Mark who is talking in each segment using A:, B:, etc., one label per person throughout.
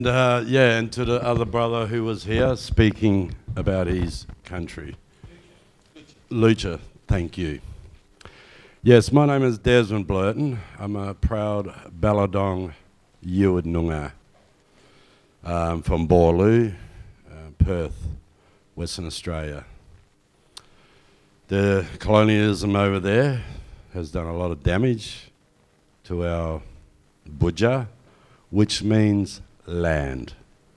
A: Yeah, and to the other brother who was here speaking about his country. Lucha, thank you. Yes, my name is Desmond Blurton. I'm a proud Balladong Yuid Noongar from Borloo, Perth, Western Australia. The colonialism over there has done a lot of damage to our Budja, which means land.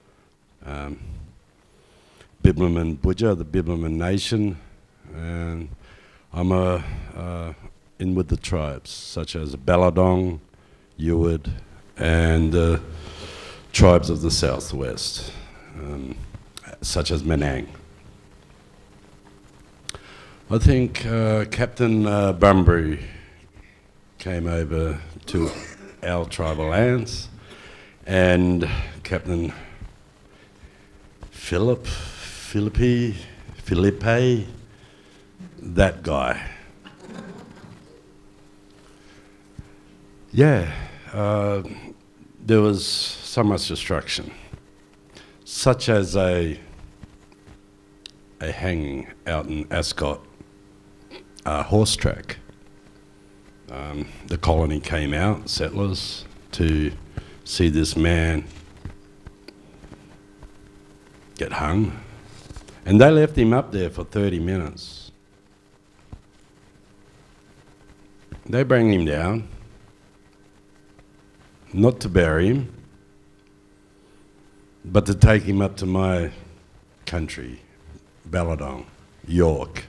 A: Bibliman Budja, the Bibliman nation, and I'm in with the tribes such as Balladong, Yuid, and the tribes of the southwest, such as Menang. I think Captain Bunbury came over to our tribal lands, and Captain Philippe, that guy. Yeah, there was so much destruction, such as a hanging out in Ascot, horse track. The colony came out, settlers, to see this man get hung, and they left him up there for 30 minutes. They bring him down, not to bury him, but to take him up to my country, Balladong, York,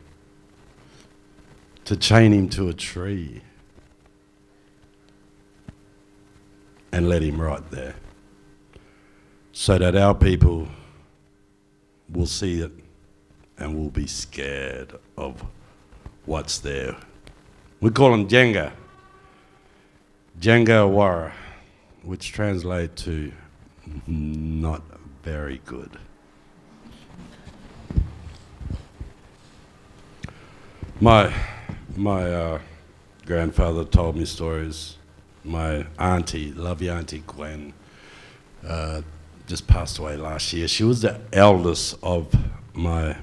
A: to chain him to a tree and let him rot there, so that our people will see it and will be scared of what's there. We call him Jenga, Jenga Wara, which translates to not very good. My grandfather told me stories. My auntie, love your Auntie Gwen, just passed away last year. She was the eldest of my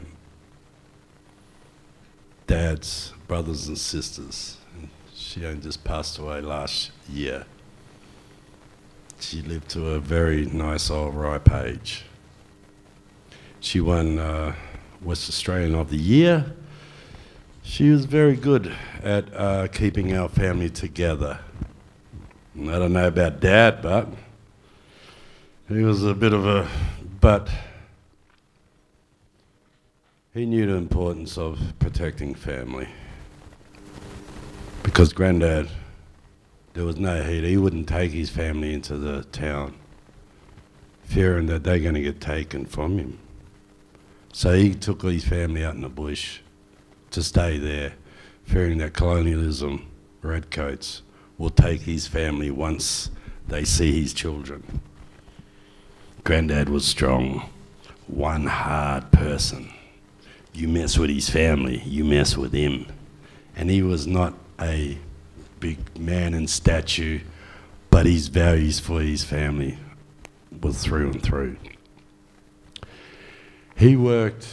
A: dad's brothers and sisters. She only just passed away last year. She lived to a very nice old ripe age. She won West Australian of the Year. She was very good at keeping our family together. And I don't know about Dad, but he was a bit of a, but he knew the importance of protecting family. Because Granddad, there was no heat. He wouldn't take his family into the town, fearing that they're going to get taken from him. So he took his family out in the bush to stay there, fearing that colonialism, redcoats, will take his family once they see his children. Granddad was strong, one hard person. You mess with his family, you mess with him. And he was not a big man in stature, but his values for his family was through and through. He worked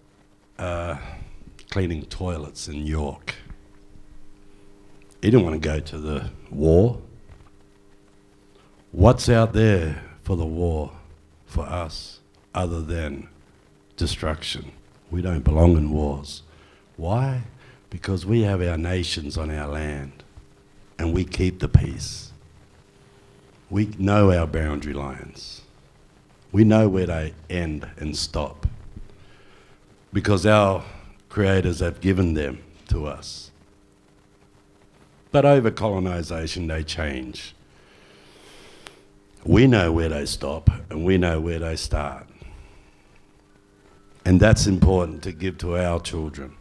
A: cleaning toilets in York. He didn't want to go to the war. What's out there for the war for us other than destruction? We don't belong in wars. Why? Because we have our nations on our land and we keep the peace. We know our boundary lines. We know where they end and stop because our creators have given them to us. But over colonisation, they change. We know where they stop and we know where they start. And that's important to give to our children.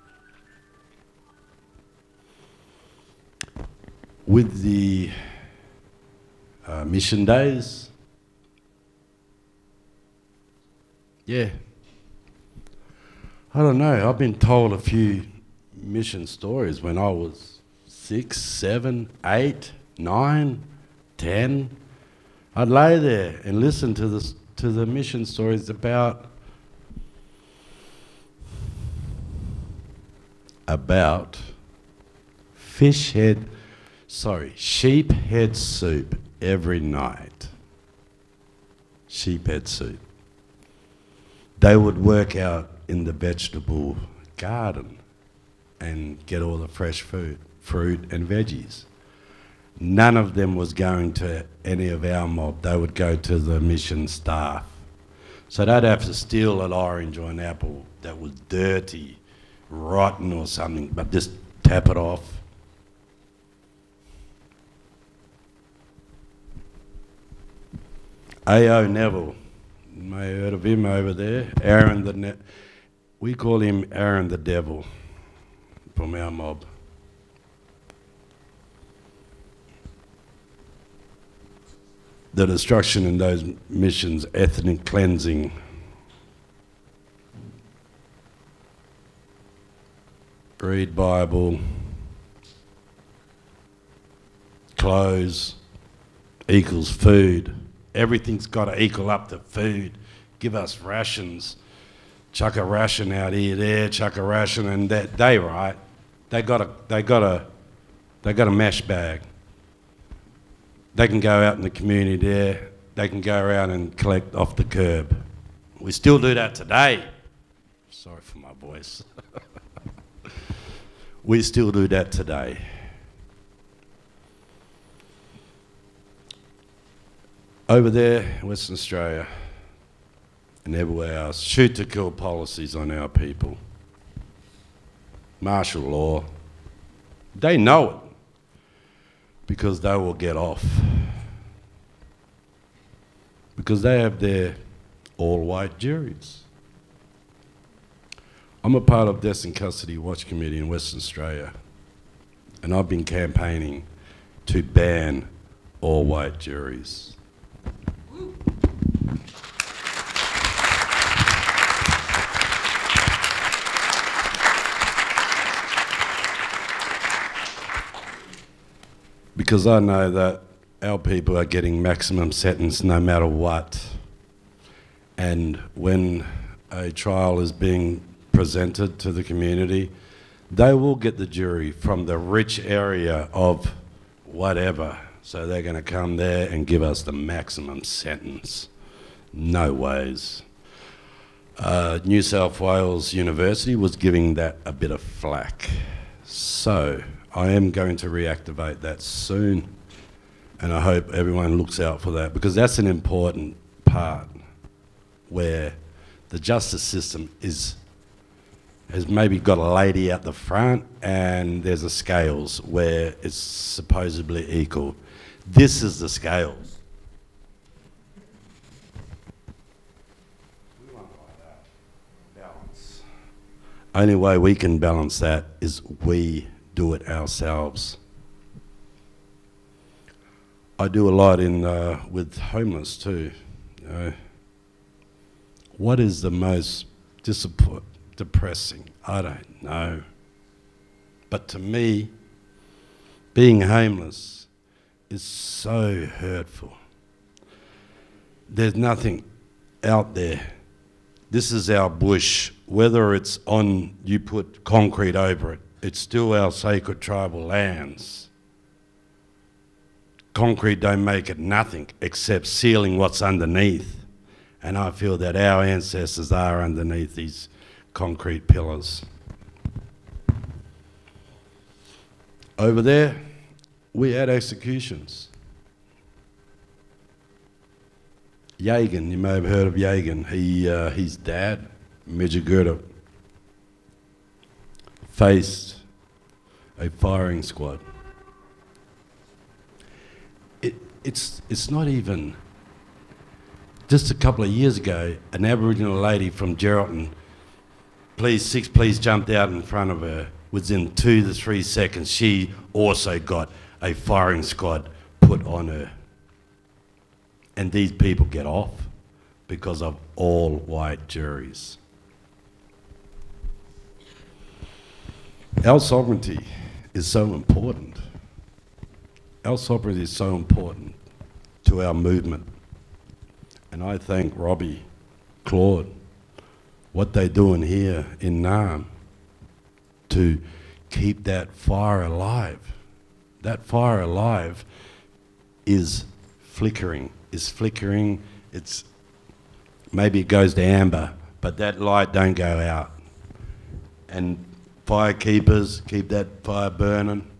A: With the mission days, yeah, I don't know, I've been told a few mission stories when I was 6, 7, 8, 9, 10. I'd lay there and listen to the mission stories about sheep head soup every night. Sheep head soup. They would work out in the vegetable garden and get all the fresh fruit and veggies. None of them was going to any of our mob. They would go to the mission staff. So they'd have to steal an orange or an apple that was dirty, rotten or something, but just tap it off. A.O. Neville, you may have heard of him over there. We call him Aaron the Devil from our mob. The destruction in those missions, ethnic cleansing, read Bible, clothes equals food. Everything's got to equal up to food. Give us rations. Chuck a ration out here, there, chuck a ration, and that they right. They got a mash bag. They can go out in the community there. They can go around and collect off the curb. We still do that today. Sorry for my voice. We still do that today. Over there in Western Australia and everywhere else, shoot to kill policies on our people. Martial law. They know it because they will get off. Because they have their all-white juries. I'm a part of Deaths in Custody Watch Committee in Western Australia, and I've been campaigning to ban all-white juries. Because I know that our people are getting maximum sentence no matter what. And when a trial is being presented to the community, they will get the jury from the rich area of whatever. So they're going to come there and give us the maximum sentence. No ways. New South Wales University was giving that a bit of flack. So I am going to reactivate that soon, and I hope everyone looks out for that, because that's an important part where the justice system has maybe got a lady out the front and there's a scales where it's supposedly equal. This is the scales. We want that balance. Only way we can balance that is we do it ourselves. I do a lot with homeless too. What is the most depressing? I don't know. But to me, being homeless is so hurtful. There's nothing out there. This is our bush. Whether it's on, you put concrete over it, it's still our sacred tribal lands. Concrete don't make it nothing except sealing what's underneath. And I feel that our ancestors are underneath these concrete pillars. Over there, we had executions. Yagan, you may have heard of Yagan. His dad, Midjagurda, faced a firing squad. It's not even, just a couple of years ago, an Aboriginal lady from Geraldton, please jumped out in front of her. Within 2 to 3 seconds, she also got a firing squad put on her. And these people get off because of all white juries. Our sovereignty is so important. Our sovereignty is so important to our movement. And I thank Robbie, Claude, what they're doing here in Naarm to keep that fire alive. That fire alive is flickering. It's maybe it goes to amber, but that light don't go out. And fire keepers keep that fire burning.